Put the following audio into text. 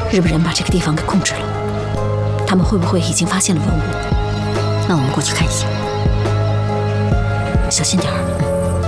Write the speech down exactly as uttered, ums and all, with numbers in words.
日本人把这个地方给控制了，他们会不会已经发现了文物？那我们过去看一下，小心点儿。